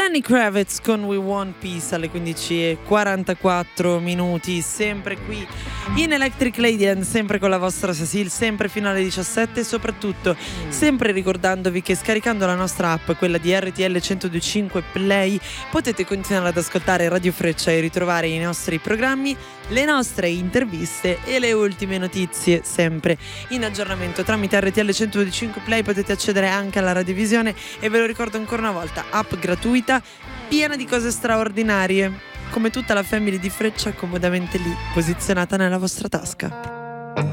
Lenny Kravitz con We Want Peace alle 15:44, sempre qui in Electric Lady, sempre con la vostra Cecil, sempre fino alle 17 e soprattutto sempre ricordandovi che scaricando la nostra app, quella di RTL 102.5 Play, potete continuare ad ascoltare Radio Freccia e ritrovare i nostri programmi, le nostre interviste e le ultime notizie sempre in aggiornamento tramite RTL 102.5 Play. Potete accedere anche alla radiovisione e ve lo ricordo ancora una volta, app gratuita piena di cose straordinarie, come tutta la family di Freccia comodamente lì posizionata nella vostra tasca.